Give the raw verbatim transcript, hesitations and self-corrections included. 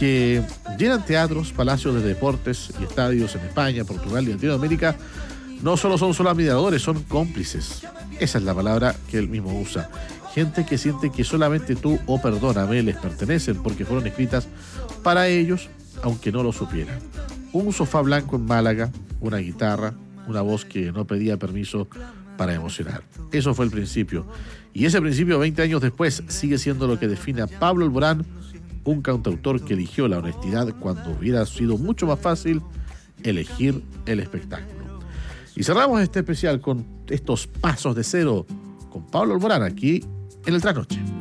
que llenan teatros, palacios de deportes y estadios en España, Portugal y Latinoamérica, no solo son solo admiradores, son cómplices. Esa es la palabra que él mismo usa. Gente que siente que solamente tú o Perdóname les pertenecen porque fueron escritas para ellos, aunque no lo supieran. Un sofá blanco en Málaga, una guitarra, una voz que no pedía permiso para emocionar. Eso fue el principio. Y ese principio, veinte años después, sigue siendo lo que define a Pablo Alborán, un cantautor que eligió la honestidad cuando hubiera sido mucho más fácil elegir el espectáculo. Y cerramos este especial con estos Pasos de Cero con Pablo Alborán aquí en el Trasnoche.